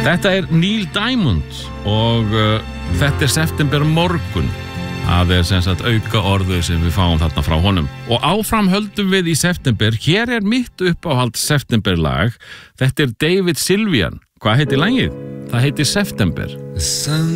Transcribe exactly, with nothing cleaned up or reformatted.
Þetta er Neil Diamond og uh, þetta er September morgun. Það er sem sagt auka orðu sem við fáum þarna frá honum. Og áfram höldum við í september. Hér er mitt uppáhald september lag. Þetta er David Sylvian. Hvað heitir lagið? Það heitir September.